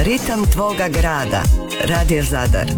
Ritam tvoga grada. Radio Zadar.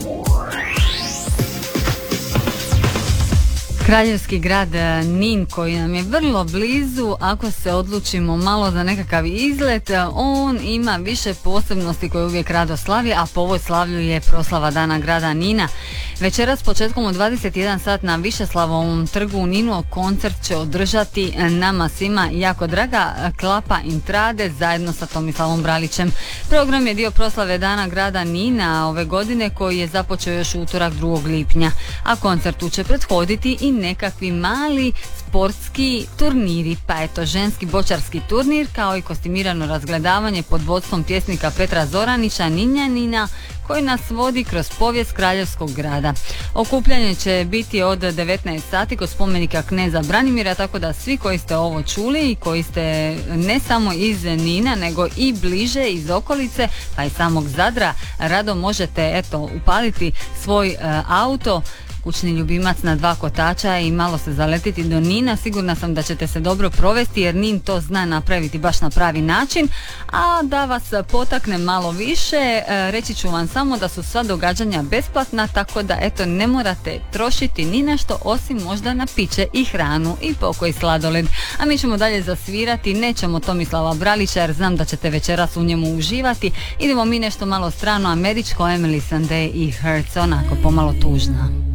Kraljevski grad Nin, koji nam je vrlo blizu, ako se odlučimo malo za nekakav izlet, on ima više posebnosti koje uvijek rado slavi, a po ovoj slavlju je proslava Dana grada Nina. Večeras početkom u 21 sat na Višeslavovom trgu u Ninu koncert će održati nama svima jako draga Klapa Intrade zajedno sa Tomislavom Bralićem. Program je dio proslave Dana grada Nina ove godine koji je započeo još utorak 2. lipnja, a koncertu će prethoditi i nekakvi mali sportski turniri, pa eto ženski bočarski turnir kao i kostimirano razgledavanje pod vodstvom pjesnika Petra Zoranića Ninja Nina koji nas vodi kroz povijest kraljevskog grada. Okupljanje će biti od 19 sati kod spomenika kneza Branimira, tako da svi koji ste ovo čuli i koji ste ne samo iz Nina nego i bliže iz okolice pa i samog Zadra rado možete upaliti svoj auto, kućni ljubimac na 2 kotača i malo se zaletiti do Nina. Sigurna sam da ćete se dobro provesti jer Nin to zna napraviti baš na pravi način. A da vas potakne malo više, reći ću vam samo da su sva događanja besplatna, tako da ne morate trošiti ni nešto osim možda na piće i hranu i pokoj sladoled. A mi ćemo dalje zasvirati, nećemo Tomislava Bralića jer znam da ćete večeras u njemu uživati. Idemo mi nešto malo strano američko, Emily Sandé i Hurts, onako pomalo tužna.